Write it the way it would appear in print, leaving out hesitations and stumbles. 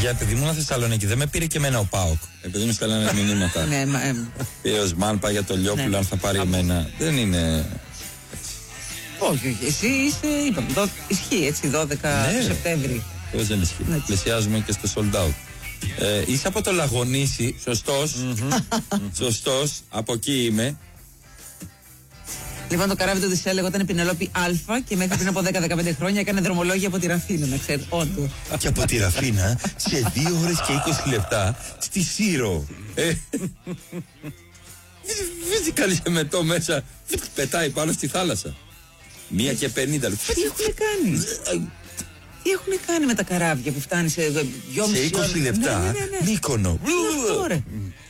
επειδή ήμουν Θεσσαλονίκη, δεν με πήρε και εμένα ο ΠΑΟΚ. Επειδή μου στέλνανε μηνύματα. Πήρε ο Σμάν, πάει για το Λιόπουλο, αν θα πάρει εμένα. Δεν είναι. Όχι, εσύ είστε, είπαμε, ισχύει έτσι, 12 Σεπτέμβρη. Πώς δεν ισχύει. Πλησιάζουμε και στο sold out. Είσαι από το Λαγονίσι, σωστός. Σωστός, από εκεί είμαι. Λοιπόν, το καράβι του Οδυσσέα λεγόταν Πηνελόπη Α και μέχρι πριν από 10-15 χρόνια έκανε δρομολόγια από τη Ραφίνα, να ξέρεις, όντως. Και από τη Ραφίνα σε 2 ώρες και 20 λεπτά στη Σύρο. Δεν κάνει εμετό μέσα, πετάει πάνω στη θάλασσα. 1:50 λεπτά. Τι έχουν κάνει. Τι έχουν κάνει με τα καράβια που φτάνει σε 2,5 σε 20 λεπτά. Μύκονο.